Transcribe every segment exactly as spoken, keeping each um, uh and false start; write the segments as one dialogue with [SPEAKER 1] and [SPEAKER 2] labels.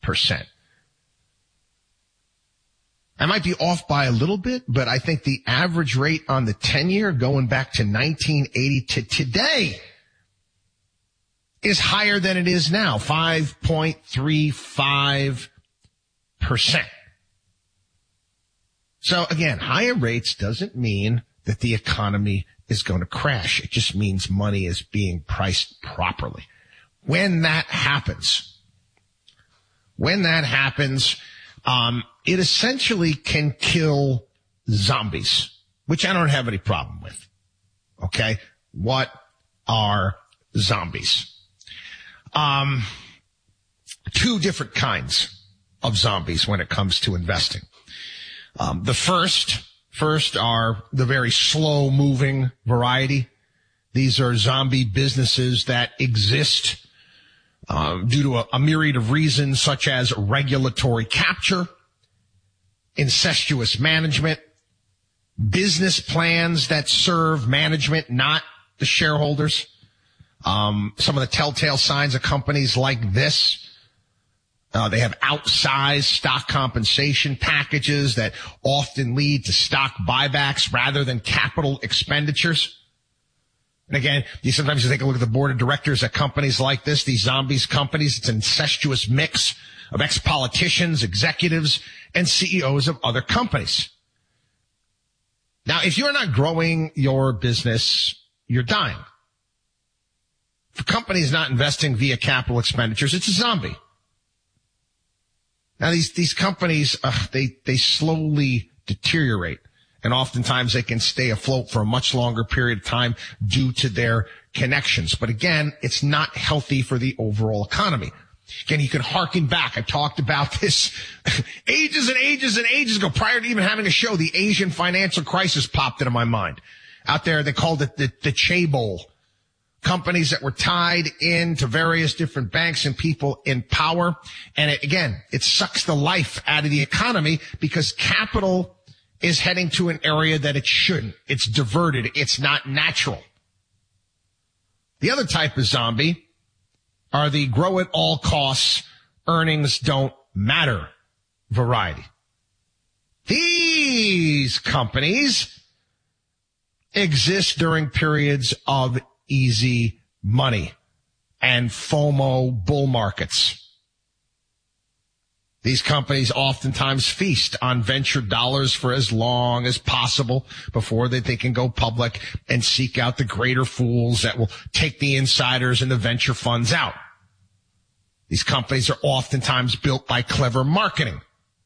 [SPEAKER 1] percent. I might be off by a little bit, but I think the average rate on the ten-year going back to nineteen eighty to today is higher than it is now, five point three five percent. So again, higher rates doesn't mean that the economy is going to crash. It just means money is being priced properly. When that happens, when that happens, um, it essentially can kill zombies, which I don't have any problem with. Okay? What are zombies? Um, two different kinds of zombies when it comes to investing. Um, the first, first are the very slow moving variety. These are zombie businesses that exist, um, due to a, a myriad of reasons such as regulatory capture, incestuous management, business plans that serve management, not the shareholders. Um, some of the telltale signs of companies like this, uh, they have outsized stock compensation packages that often lead to stock buybacks rather than capital expenditures. And again, you sometimes you take a look at the board of directors at companies like this, these zombies companies. It's an incestuous mix of ex-politicians, executives, and C E Os of other companies. Now, if you're not growing your business, you're dying. If a company is not investing via capital expenditures, it's a zombie. Now, these, these companies, uh, they, they slowly deteriorate, and oftentimes they can stay afloat for a much longer period of time due to their connections. But again, it's not healthy for the overall economy. Again, you can harken back. I talked about this ages and ages and ages ago. Prior to even having a show, the Asian financial crisis popped into my mind. Out there, they called it the, the chaebol. Companies that were tied into various different banks and people in power. And it, again, it sucks the life out of the economy because capital is heading to an area that it shouldn't. It's diverted. It's not natural. The other type of zombie are the grow at all costs, earnings don't matter variety. These companies exist during periods of easy money and FOMO bull markets. These companies oftentimes feast on venture dollars for as long as possible before they, they can go public and seek out the greater fools that will take the insiders and the venture funds out. These companies are oftentimes built by clever marketing.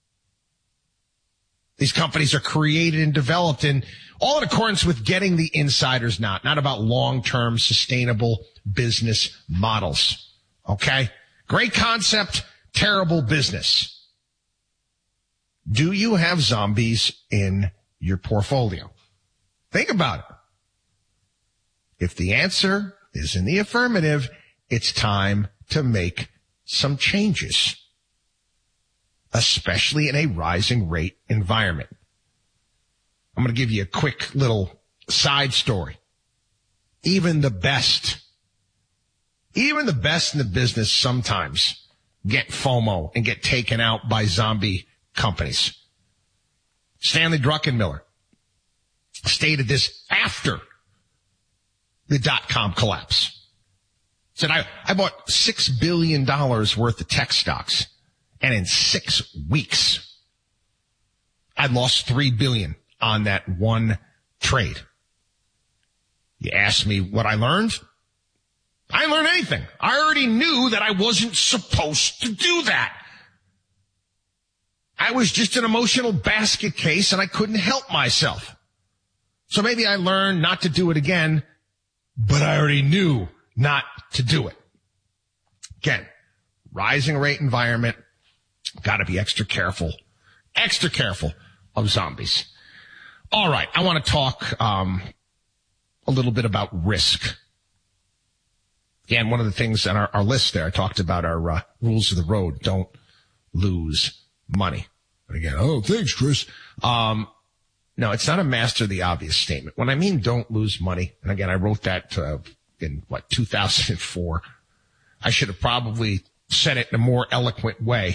[SPEAKER 1] These companies are created and developed in all in accordance with getting the insiders not, not about long-term sustainable business models. Okay? Great concept, terrible business. Do you have zombies in your portfolio? Think about it. If the answer is in the affirmative, it's time to make some changes, especially in a rising rate environment. I'm going to give you a quick little side story. Even the best, even the best in the business sometimes get FOMO and get taken out by zombie companies. Stanley Druckenmiller stated this after the dot-com collapse. Said, I, I bought six billion dollars worth of tech stocks, and in six weeks, I lost three billion dollars on that one trade. You ask me what I learned? I didn't learn anything. I already knew that I wasn't supposed to do that. I was just an emotional basket case, and I couldn't help myself. So maybe I learned not to do it again, but I already knew not to do it. Again, rising rate environment, got to be extra careful, extra careful of zombies. All right, I want to talk um a little bit about risk. Again, one of the things on our, our list there, I talked about our uh, rules of the road. Don't lose money. But again, oh, thanks, Chris. Um, no, it's not a master the obvious statement. When I mean don't lose money, and again, I wrote that uh, in, what, two thousand four. I should have probably said it in a more eloquent way.